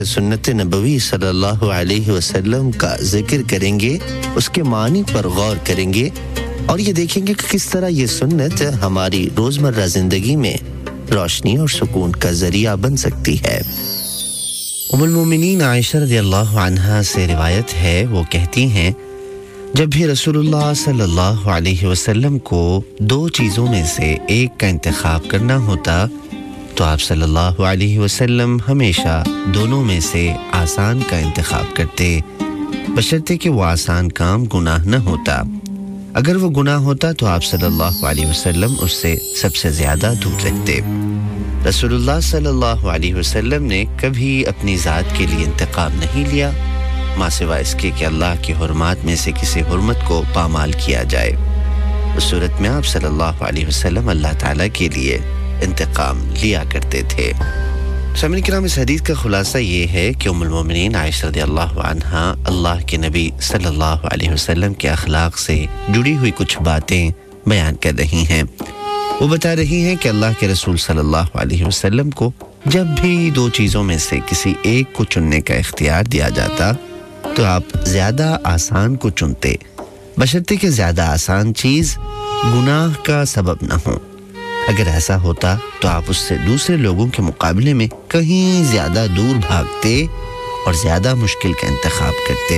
سنت نبوی صلی اللہ علیہ وسلم کا ذکر کریں گے، اس کے معنی پر غور کریں گے اور یہ دیکھیں گے کہ کس طرح یہ سنت ہماری روزمرہ زندگی میں روشنی اور سکون کا ذریعہ بن سکتی ہے۔ ام المومنین عائشہ رضی اللہ عنہا سے روایت ہے، وہ کہتی ہیں جب بھی رسول اللہ صلی اللہ علیہ وسلم کو دو چیزوں میں سے ایک کا انتخاب کرنا ہوتا تو آپ صلی اللہ علیہ وسلم ہمیشہ دونوں میں سے آسان کا انتخاب کرتے، بشرطے کہ وہ آسان کام گناہ نہ ہوتا۔ اگر وہ گناہ ہوتا تو آپ صلی اللہ علیہ وسلم اس سے سب سے زیادہ دور رہتے۔ رسول اللہ صلی اللہ علیہ وسلم نے کبھی اپنی ذات کے لیے انتقام نہیں لیا، ماں سوائے اس کے کہ اللہ کی حرمات میں سے کسی حرمت کو پامال کیا جائے۔ اس صورت میں آپ صلی اللہ علیہ وسلم اللہ تعالیٰ کے لیے انتقام لیا کرتے تھے۔ سامعین کرام، اس حدیث کا خلاصہ یہ ہے کہ ام المومنین عائشہ رضی اللہ عنہا اللہ کے نبی صلی اللہ علیہ وسلم کے اخلاق سے جڑی ہوئی کچھ باتیں بیان کر رہی ہیں۔ وہ بتا رہی ہیں کہ اللہ کے رسول صلی اللہ علیہ وسلم کو جب بھی دو چیزوں میں سے کسی ایک کو چننے کا اختیار دیا جاتا تو آپ زیادہ آسان کو چنتے، بشرطے کہ زیادہ آسان چیز گناہ کا سبب نہ ہو۔ اگر ایسا ہوتا تو آپ اس سے دوسرے لوگوں کے مقابلے میں کہیں زیادہ دور بھاگتے اور زیادہ مشکل کا انتخاب کرتے۔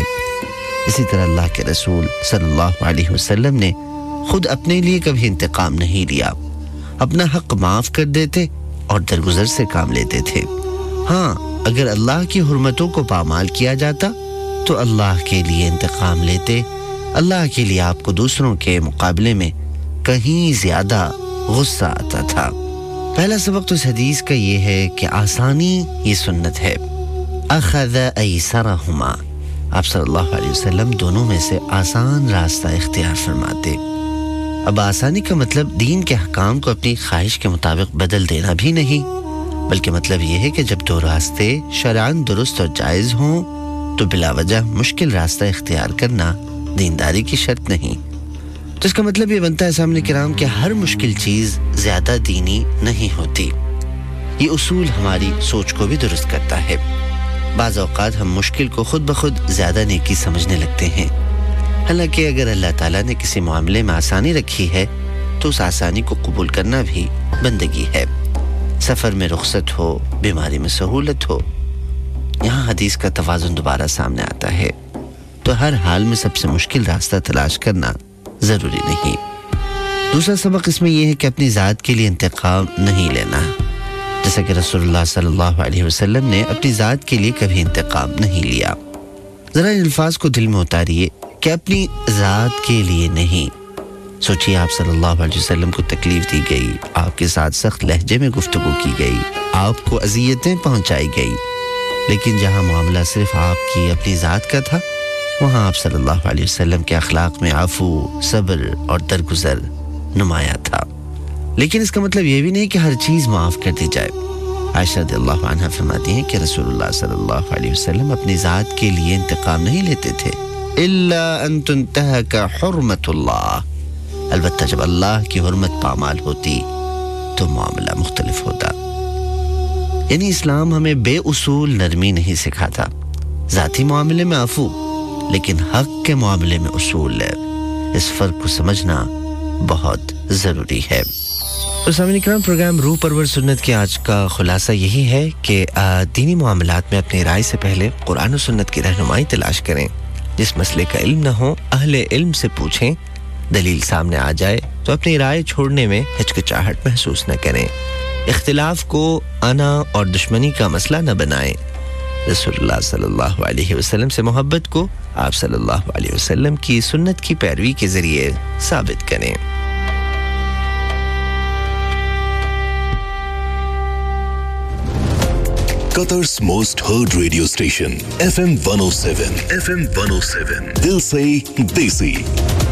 اسی طرح اللہ کے رسول صلی اللہ علیہ وسلم نے خود اپنے لیے کبھی انتقام نہیں لیا، اپنا حق معاف کر دیتے اور درگزر سے کام لیتے تھے۔ ہاں، اگر اللہ کی حرمتوں کو پامال کیا جاتا تو اللہ کے لیے انتقام لیتے۔ اللہ کے لیے آپ کو دوسروں کے مقابلے میں کہیں زیادہ غصہ آتا تھا۔ پہلا سبق تو اس حدیث کا یہ ہے کہ آسانی یہ سنت ہے۔ اخذ ایسرہما، آپ صلی اللہ علیہ وسلم دونوں میں سے آسان راستہ اختیار فرماتے۔ اب آسانی کا مطلب دین کے احکام کو اپنی خواہش کے مطابق بدل دینا بھی نہیں، بلکہ مطلب یہ ہے کہ جب دو راستے شرعاً درست اور جائز ہوں تو بلا وجہ مشکل راستہ اختیار کرنا دینداری کی شرط نہیں۔ تو اس کا مطلب یہ بنتا ہے سامعین کرام کہ ہر مشکل چیز زیادہ دینی نہیں ہوتی۔ یہ اصول ہماری سوچ کو بھی درست کرتا ہے۔ بعض اوقات ہم مشکل کو خود بخود زیادہ نیکی سمجھنے لگتے ہیں، حالانکہ اگر اللہ تعالیٰ نے کسی معاملے میں آسانی رکھی ہے تو اس آسانی کو قبول کرنا بھی بندگی ہے۔ سفر میں رخصت ہو، بیماری میں سہولت ہو، یہاں حدیث کا توازن دوبارہ سامنے آتا ہے۔ تو ہر حال میں سب سے مشکل راستہ تلاش کرنا ضروری نہیں۔ دوسرا سبق اس میں یہ ہے کہ اپنی ذات کے لیے انتقام نہیں لینا، جیسا کہ رسول اللہ صلی اللہ علیہ وسلم نے اپنی ذات کے لیے کبھی انتقام نہیں لیا۔ ذرا ان الفاظ کو دل میں اتاریے کہ اپنی ذات کے لیے نہیں۔ سوچیے، آپ صلی اللہ علیہ وسلم کو تکلیف دی گئی، آپ کے ساتھ سخت لہجے میں گفتگو کی گئی، آپ کو اذیتیں پہنچائی گئی، لیکن جہاں معاملہ صرف آپ کی اپنی ذات کا تھا وہاں آپ صلی اللہ علیہ وسلم کے اخلاق میں عفو، صبر اور درگزر نمایاں تھا۔ لیکن اس کا مطلب یہ بھی نہیں کہ ہر چیز معاف کر دی جائے۔ عائشہ رضی اللہ عنہا فرماتی ہیں کہ رسول اللہ صلی اللہ علیہ وسلم اپنی ذات کے لیے انتقام نہیں لیتے تھے، الا ان تنتهك حرمت اللہ، البتہ جب اللہ کی حرمت پامال ہوتی تو معاملہ مختلف ہوتا۔ یعنی اسلام ہمیں بے اصول نرمی نہیں سکھاتا، ذاتی معاملے میں عفو، لیکن حق کے معاملے میں اصول ہے۔ اس فرق کو سمجھنا بہت ضروری ہے۔ تو سامعین کرام، پروگرام روح پرور سنت کے آج کا خلاصہ یہی ہے کہ دینی معاملات میں اپنی رائے سے پہلے قرآن و سنت کی رہنمائی تلاش کریں۔ جس مسئلے کا علم نہ ہو اہل علم سے پوچھیں، دلیل سامنے آ جائے تو اپنی رائے چھوڑنے میں ہچکچاہٹ محسوس نہ کریں۔ اختلاف کو انا اور دشمنی کا مسئلہ نہ بنائیں۔ رسول اللہ صلی اللہ علیہ وسلم سے محبت کو آپ صلی اللہ علیہ وسلم کی سنت کی پیروی کے ذریعے ثابت کریں۔ Qatar's most heard radio station, FM 107. FM 107. Dil se Desi.